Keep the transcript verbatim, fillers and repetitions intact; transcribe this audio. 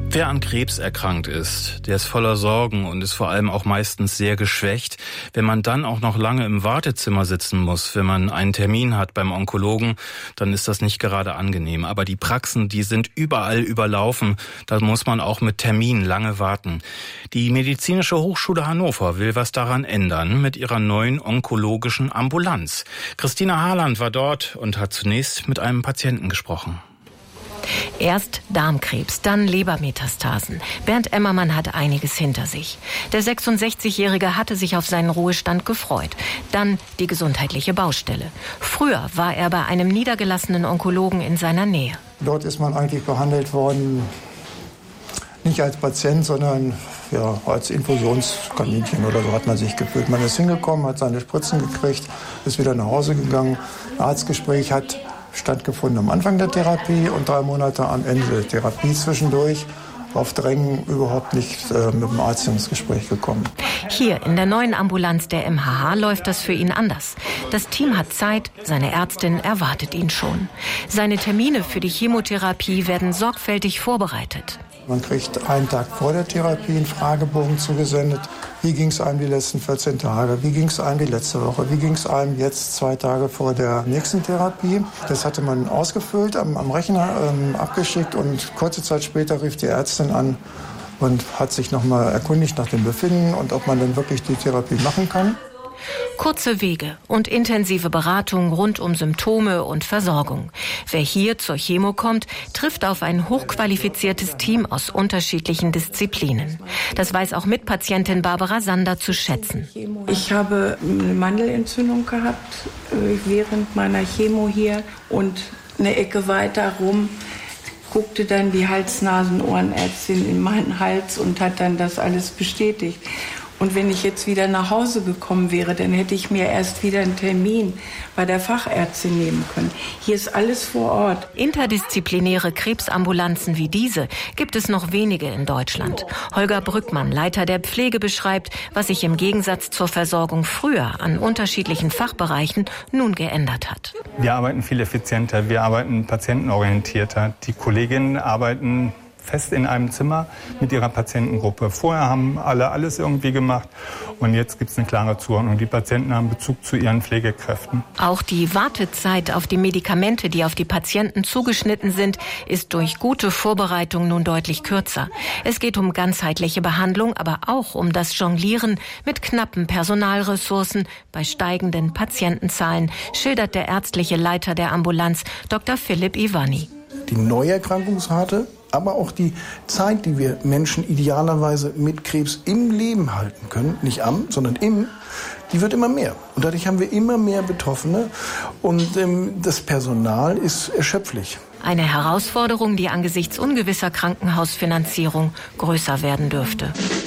Wer an Krebs erkrankt ist, der ist voller Sorgen und ist vor allem auch meistens sehr geschwächt. Wenn man dann auch noch lange im Wartezimmer sitzen muss, wenn man einen Termin hat beim Onkologen, dann ist das nicht gerade angenehm. Aber die Praxen, die sind überall überlaufen. Da muss man auch mit Terminen lange warten. Die Medizinische Hochschule Hannover will was daran ändern mit ihrer neuen onkologischen Ambulanz. Christina Harland war dort und hat zunächst mit einem Patienten gesprochen. Erst Darmkrebs, dann Lebermetastasen. Bernd Emmermann hat einiges hinter sich. Der sechsundsechzigjährige hatte sich auf seinen Ruhestand gefreut. Dann die gesundheitliche Baustelle. Früher war er bei einem niedergelassenen Onkologen in seiner Nähe. Dort ist man eigentlich behandelt worden, nicht als Patient, sondern ja, als Infusionskaninchen oder so hat man sich gefühlt. Man ist hingekommen, hat seine Spritzen gekriegt, ist wieder nach Hause gegangen. Ein Arztgespräch hat stattgefunden am Anfang der Therapie und drei Monate am Ende der Therapie zwischendurch. Auf Drängen überhaupt nicht äh, mit dem Arzt ins Gespräch gekommen. Hier in der neuen Ambulanz der M H H läuft das für ihn anders. Das Team hat Zeit, seine Ärztin erwartet ihn schon. Seine Termine für die Chemotherapie werden sorgfältig vorbereitet. Man kriegt einen Tag vor der Therapie einen Fragebogen zugesendet. Wie ging es einem die letzten vierzehn Tage? Wie ging es einem die letzte Woche? Wie ging es einem jetzt zwei Tage vor der nächsten Therapie? Das hatte man ausgefüllt, am, am Rechner ähm, abgeschickt und kurze Zeit später rief die Ärztin an und hat sich nochmal erkundigt nach dem Befinden und ob man denn wirklich die Therapie machen kann. Kurze Wege und intensive Beratung rund um Symptome und Versorgung. Wer hier zur Chemo kommt, trifft auf ein hochqualifiziertes Team aus unterschiedlichen Disziplinen. Das weiß auch Mitpatientin Barbara Sander zu schätzen. Ich habe eine Mandelentzündung gehabt während meiner Chemo hier und eine Ecke weiter rum guckte dann die Hals-Nasen-Ohrenärztin in meinen Hals und hat dann das alles bestätigt. Und wenn ich jetzt wieder nach Hause gekommen wäre, dann hätte ich mir erst wieder einen Termin bei der Fachärztin nehmen können. Hier ist alles vor Ort. Interdisziplinäre Krebsambulanzen wie diese gibt es noch wenige in Deutschland. Holger Brückmann, Leiter der Pflege, beschreibt, was sich im Gegensatz zur Versorgung früher an unterschiedlichen Fachbereichen nun geändert hat. Wir arbeiten viel effizienter, wir arbeiten patientenorientierter. Die Kolleginnen arbeiten fest in einem Zimmer mit ihrer Patientengruppe. Vorher haben alle alles irgendwie gemacht und jetzt gibt es eine klare Zuordnung. Die Patienten haben Bezug zu ihren Pflegekräften. Auch die Wartezeit auf die Medikamente, die auf die Patienten zugeschnitten sind, ist durch gute Vorbereitung nun deutlich kürzer. Es geht um ganzheitliche Behandlung, aber auch um das Jonglieren mit knappen Personalressourcen bei steigenden Patientenzahlen, schildert der ärztliche Leiter der Ambulanz, Doktor Philipp Ivani. Die Neuerkrankungsrate, aber auch die Zeit, die wir Menschen idealerweise mit Krebs im Leben halten können, nicht am, sondern im, die wird immer mehr. Und dadurch haben wir immer mehr Betroffene und ähm, das Personal ist erschöpflich. Eine Herausforderung, die angesichts ungewisser Krankenhausfinanzierung größer werden dürfte.